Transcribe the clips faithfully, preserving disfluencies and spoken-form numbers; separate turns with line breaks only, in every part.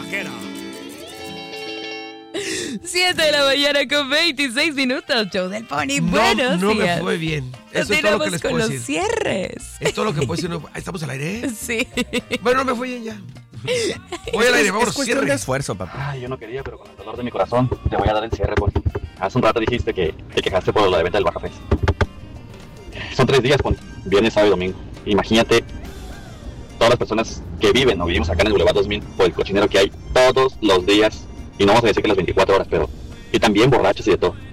Vaquera.
siete de la mañana con veintiséis minutos. Show del Pony.
No,
Buenos
no
días.
me fue bien. Eso es todo lo que les
con
puedo
los
decir.
cierres.
Es todo lo que puedo decir. No, ¿estamos al aire?
Sí.
Bueno, no me fue bien ya. Voy al aire, vamos.
Es cuestión
cierre.
de esfuerzo, papá.
Ay, yo no quería, pero con el dolor de mi corazón te voy a dar el cierre, Pony. Hace un rato dijiste que te quejaste por la de venta del Baja Fest. Son tres días, Pony. Viernes, sábado y domingo. Imagínate todas las personas que viven o vivimos acá en el Boulevard dos mil por el cochinero que hay todos los días. Y no vamos a decir que las veinticuatro horas, pero... Y también borrachos y de todo.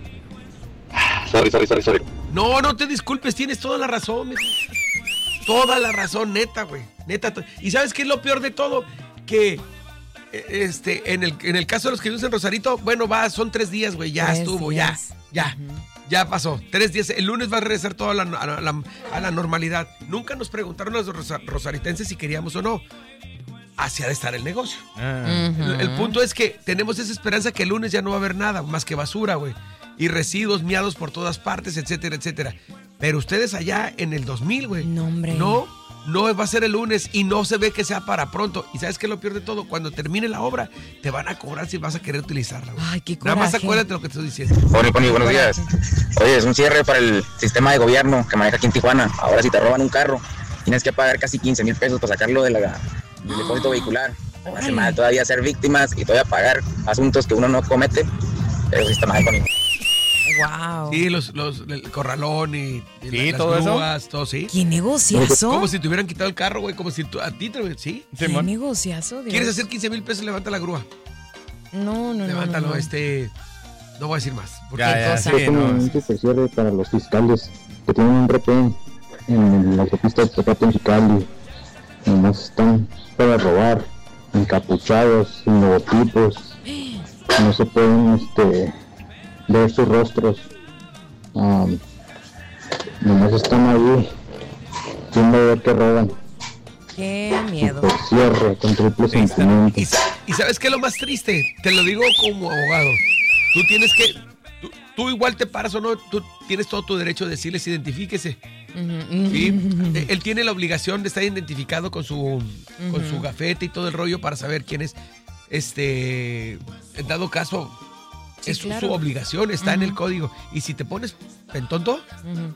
Sorry, sorry, sorry, sorry.
No, no te disculpes, tienes toda la razón. mijo. Toda la razón, neta, güey. Neta. to- ¿Y sabes qué es lo peor de todo? Que eh, este, en el, en el caso de los que vivimos en Rosarito, bueno, va, son tres días, güey. Ya
Tres
estuvo,
días.
ya, ya. Ya pasó. Tres días. El lunes va a regresar todo a la, a la- a la normalidad. Nunca nos preguntaron los rosa- rosaritenses si queríamos o no. Hacia de estar el negocio.
Ah.
Ujú.
El, el punto es que tenemos esa esperanza que el lunes ya no va a haber nada más que basura, güey. Y residuos miados por todas partes, etcétera, etcétera. Pero ustedes allá en el dos mil, güey.
No, hombre.
No, no va a ser el lunes y no se ve que sea para pronto. ¿Y sabes qué es lo peor de todo? Cuando termine la obra, te van a cobrar si vas a querer utilizarla, güey.
Ay, qué
Nada más
coraje.
acuérdate lo que te estoy diciendo.
Pony, Pony, buenos días. Oye, es un cierre para el sistema de gobierno que maneja aquí en Tijuana. Ahora si te roban un carro, tienes que pagar casi quince mil pesos para sacarlo de la, del depósito vehicular. Me hace mal todavía ser víctimas y todavía pagar asuntos que uno no comete. Pero sí está mal, Pony.
Wow.
Sí, los, los, el corralón y, y
Sí,
las
todo eso.
grúas, todo, sí.
¿Qué negociazo?
Como si te hubieran quitado el carro, güey. Como si tú, a ti te... ¿Sí?
¿Qué
Simón.
negociazo, Dios?
¿Quieres hacer quince mil pesos? Levanta la grúa.
No, no, no.
Levántalo,
no, no.
este... No voy a decir más. Porque
Ya, ya,
cosa.
sí, no.
un super cierre para los fiscales que tienen un retén en la autopista de Tecate Mexicali y nomás están para robar, encapuchados, sin logotipos, no se pueden este, ver sus rostros, um, nomás están ahí viendo a ver qué roban.
Qué miedo.
Super cierre con triple
Y,
sentimiento.
sa- y ¿sabes qué es lo más triste? Te lo digo como abogado. Tú tienes que... Tú, tú igual te paras o no, tú tienes todo tu derecho de decirles identifíquese.
Ujú,
¿Sí?
ujú.
Eh, Él tiene la obligación de estar identificado con su, con su gafete y todo el rollo para saber quién es. Este, en dado caso,
Sí,
es su-
claro.
su obligación, está en el
Ujú.
código. Y si te pones pentonto,
Ujú.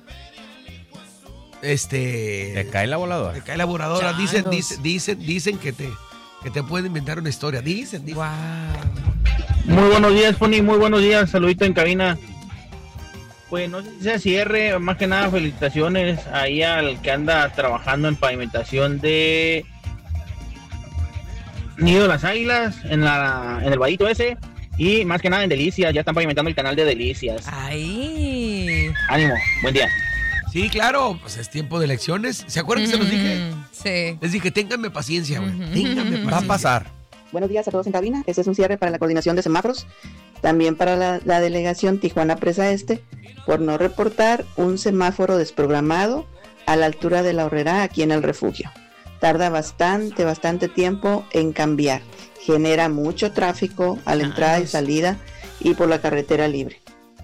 este,
Te cae la
te
voladora.
cae la voladora. Dicen,
Changos.
dicen, dicen, dicen que te, que te pueden inventar una historia. Dicen, dicen.
Wow.
Muy buenos días, Pony, muy buenos días, saludito en cabina. Pues no sé si sea cierre, más que nada felicitaciones ahí al que anda trabajando en pavimentación de Nido de las Águilas, en la en el vadito ese, y más que nada en Delicias, ya están pavimentando el canal de Delicias.
Ay.
Ánimo, buen día.
Sí, claro, pues es tiempo de elecciones. ¿Se acuerdan que se los dije?
Ujú, Sí.
Les dije, ténganme paciencia, güey.
Ujú.
Ténganme paciencia.
Va a pasar.
Buenos días a todos en cabina. Este es un cierre para la coordinación de semáforos. También para la, la delegación Tijuana Presa Este por no reportar un semáforo desprogramado a la altura de la Horrera aquí en el refugio. Tarda bastante, bastante tiempo en cambiar. Genera mucho tráfico a la entrada y salida y por la carretera libre.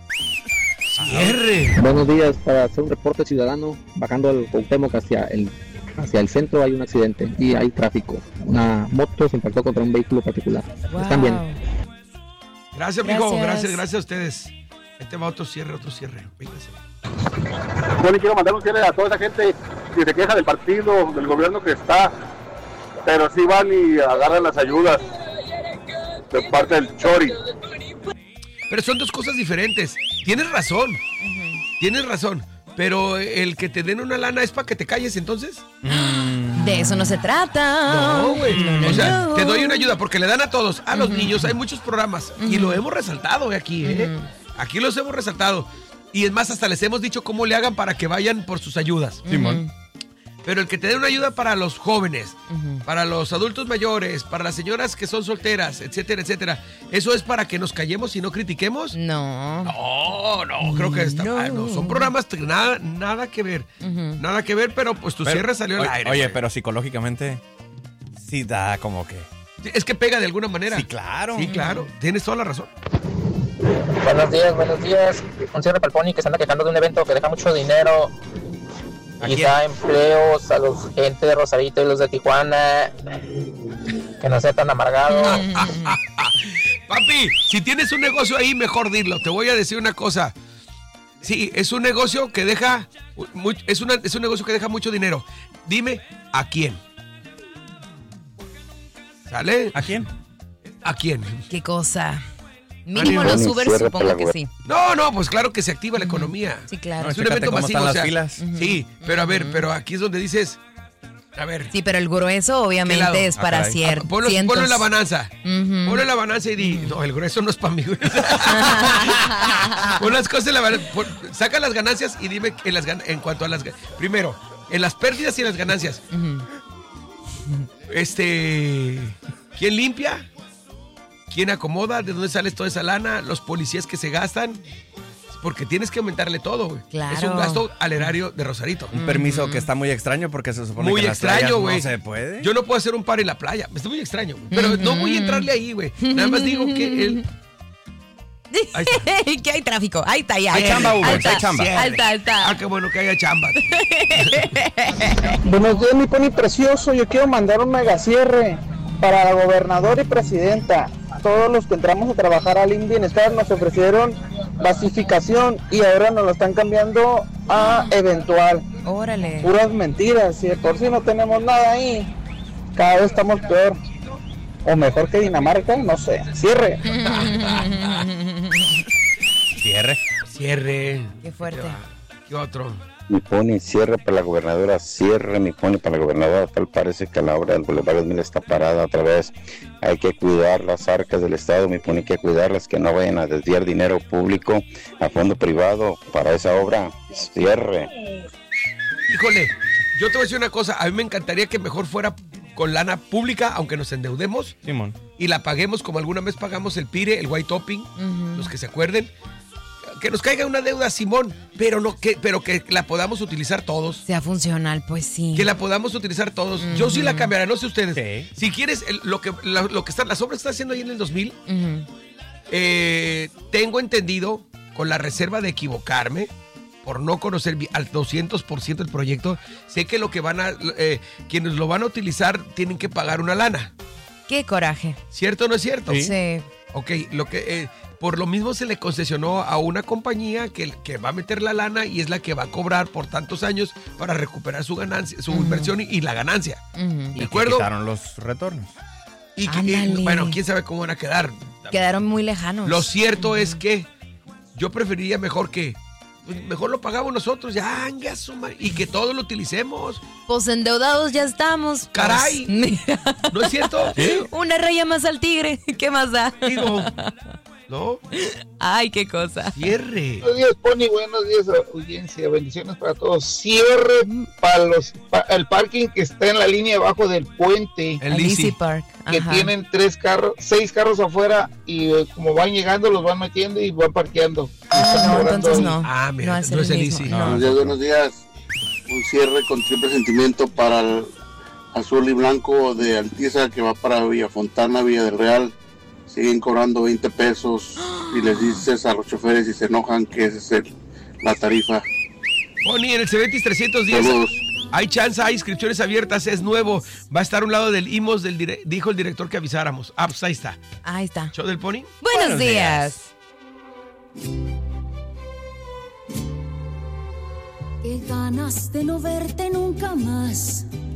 Cierre.
Buenos días, para hacer un reporte ciudadano, bajando al Cuauhtémoc hacia el, hacia el centro hay un accidente y hay tráfico. Una moto se impactó contra un vehículo particular. Están bien.
Gracias, amigo.
Gracias.
Gracias, gracias a ustedes. Este va otro cierre, otro cierre. Véngase.
Yo le quiero mandar un cierre a toda esa gente que se queja del partido, del gobierno que está, pero sí van y agarran las ayudas de parte del Chori.
Pero son dos cosas diferentes. Tienes razón. Tienes razón. Pero el que te den una lana es para que te calles, entonces.
De eso no se trata.
No, güey.
No, no,
O sea,
no.
te doy una ayuda porque le dan a todos. A los niños hay muchos programas. Y lo hemos resaltado eh, aquí, ¿eh? Aquí los hemos resaltado. Y es más, hasta les hemos dicho cómo le hagan para que vayan por sus ayudas.
Simón.
Pero el que te dé una ayuda para los jóvenes, para los adultos mayores, para las señoras que son solteras, etcétera, etcétera, ¿eso es para que nos callemos y no critiquemos?
No.
No, no, creo que está
No.
mal, no. Son programas que nada, nada que ver. Nada que ver, pero pues tu
Pero-
cierre salió al
oye,
aire.
Oye,
güey.
pero psicológicamente sí da como que...
Es que pega de alguna manera.
Sí, claro.
Sí, claro. Tienes toda la razón.
Buenos días, buenos días. Un cierre para el Pony que se anda quejando de un evento que deja mucho dinero
¿A
y
quién?
da empleos a los gente de Rosarito y los de Tijuana. Que no sea tan amargado.
Papi, si tienes un negocio ahí, mejor dilo. Te voy a decir una cosa. Sí, es un negocio que deja, muy, es, una, es un negocio que deja mucho dinero. Dime, ¿a quién? ¿Sale?
¿A quién?
¿A quién?
¿Qué cosa? Mínimo
Ánimo.
los Uber,
Cierre
supongo
para
que
la
sí.
No, no, pues claro que se activa la economía.
Sí, claro.
Es un
Chécate
evento
cómo
masivo.
están
o
las
sea,
filas.
Sí, pero a ver, pero aquí es donde dices, a ver.
Sí, pero el grueso
¿qué
obviamente
lado?
es para
Ah,
cier-
ponlo,
cientos.
ponlo en la balanza.
Ujú.
Ponlo en la balanza y di, no, el grueso no es para mí. güey. Pon las cosas en la balanza. pon- saca las ganancias y dime en, las, gan- en cuanto a las... ga- Primero, en las pérdidas y en las ganancias.
Ujú.
Este... ¿Quién limpia? ¿Quién acomoda? ¿De dónde sale toda esa lana? ¿Los policías que se gastan? Porque tienes que aumentarle todo, güey.
Claro.
Es un gasto al erario de Rosarito.
Un permiso que está muy extraño porque se supone
Muy
que en las
extraño,
playas
güey.
no se puede.
Yo no puedo hacer un par en la playa. Está muy extraño, güey. Pero no voy a entrarle ahí, güey. Nada más digo que él... Ahí está.
Que hay tráfico. Ahí está, ya.
Hay chamba, Uber,
Ahí está,
hay chamba.
Ahí está, ahí está.
Ah, qué bueno que haya chamba.
Buenos días, mi pony precioso. Yo quiero mandar un mega cierre para la gobernadora y presidenta. Todos los que entramos a trabajar al I M S S Bienestar nos ofrecieron basificación y ahora nos lo están cambiando a eventual.
Órale.
Puras mentiras. Si de por sí no tenemos nada ahí, cada vez estamos peor. O mejor que Dinamarca, no sé. Cierre.
Cierre.
Cierre.
Qué fuerte.
¿Qué otro?
Mi pony, cierre para la gobernadora, cierre mi pony para la gobernadora. Tal parece que la obra del Boulevard dos mil está parada otra vez. Hay que cuidar las arcas del Estado, mi pony, hay que cuidarlas, que no vayan a desviar dinero público a fondo privado para esa obra. Cierre.
Híjole, yo te voy a decir una cosa. A mí me encantaría que mejor fuera con lana pública, aunque nos endeudemos.
Simón.
Y la paguemos como alguna vez pagamos el Pire, el White Topping,
Ujú.
los que se acuerden. Que nos caiga una deuda, Simón, pero no que, pero que la podamos utilizar todos.
Sea funcional, pues sí.
Que la podamos utilizar todos. Yo sí la cambiaré, no sé ustedes.
Sí.
Si quieres, el- lo que, la- lo que están, las obras que están haciendo ahí en el dos mil,
Ujú.
eh, tengo entendido, con la reserva de equivocarme, por no conocer bi- al doscientos por ciento el proyecto, sé que lo que van a, eh, quienes lo van a utilizar tienen que pagar una lana.
Qué coraje.
¿Cierto o no es cierto?
Sí.
Ok, lo que, eh, por lo mismo se le concesionó a una compañía que, que va a meter la lana y es la que va a cobrar por tantos años para recuperar su ganancia, su
Ujú.
inversión y, y la ganancia.
Ujú.
¿De
Y que
acuerdo?
quitaron los retornos.
Y que, y,
Ándale.
bueno, quién sabe cómo van a quedar.
Quedaron muy lejanos.
Lo cierto es que yo preferiría mejor que, pues, mejor lo pagamos nosotros, ya, anga su madre, y que todos lo utilicemos.
Pues endeudados ya estamos. pues.
Caray. ¿No es cierto?
Una raya más al tigre. ¿Qué más da?
Digo, ¿no?
Ay, qué cosa.
Cierre.
Buenos días, Pony. Buenos días, audiencia. Bendiciones para todos. Cierre para los pa- el parking que está en la línea abajo del puente.
El
Al
Lisi.
Easy Park.
Que
Ajá.
tienen tres carros, seis carros afuera y eh, como van llegando los van metiendo y van parqueando. Y
Ah,
están
no,
cobrando
entonces
ahí.
no.
Ah, mira,
no es
no
el
es el
mismo.
Easy.
No.
No.
Buenos días, buenos días. Un cierre con triple sentimiento para el azul y blanco de Altiza que va para Villa Fontana, Villa del Real. Siguen cobrando veinte pesos y les dices a los choferes y se enojan que esa es el- la tarifa.
Pony, en el Cebetis trescientos diez
Saludos.
hay chance, hay inscripciones abiertas, es nuevo. Va a estar a un lado del I M O S, del dire- dijo el director que avisáramos. Ah, pues ahí está.
Ahí está.
¿Show del Pony?
Buenos,
Buenos
días.
Qué ganas de no verte nunca más.